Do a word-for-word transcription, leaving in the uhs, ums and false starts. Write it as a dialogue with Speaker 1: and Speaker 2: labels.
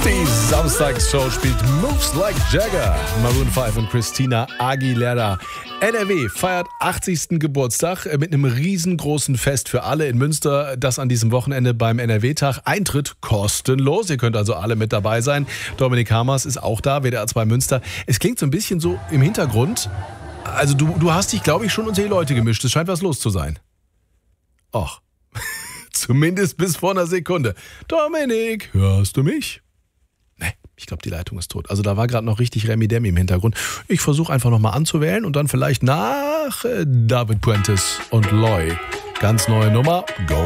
Speaker 1: Die Samstagsshow spielt Moves Like Jagger. Maroon fünf und Christina Aguilera. N R W feiert achtzigsten Geburtstag mit einem riesengroßen Fest für alle in Münster. Das an diesem Wochenende beim N R W-Tag. Eintritt kostenlos. Ihr könnt also alle mit dabei sein. Dominik Hamers ist auch da, W D R zwei Münster. Es klingt so ein bisschen so im Hintergrund. Also du, du hast dich, glaube ich, schon unter die Leute gemischt. Es scheint was los zu sein. Och. Zumindest bis vor einer Sekunde. Dominik, hörst du mich? Nee, ich glaube, die Leitung ist tot. Also da war gerade noch richtig Remi-Demi im Hintergrund. Ich versuche einfach nochmal anzuwählen und dann vielleicht nach äh, David Puentes und Loy. Ganz neue Nummer. Go